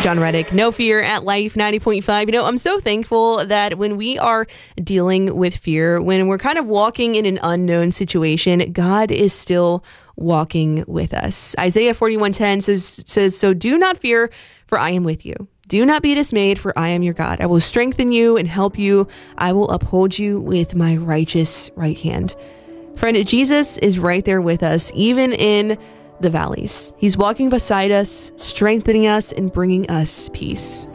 John Reddick, No Fear at Life 90.5. I'm so thankful that when we are dealing with fear, when we're kind of walking in an unknown situation, God is still walking with us. Isaiah 41:10 says, "So do not fear, for I am with you. Do not be dismayed, for I am your God. I will strengthen you and help you. I will uphold you with my righteous right hand." Friend, Jesus is right there with us, even in the valleys. He's walking beside us, strengthening us, and bringing us peace.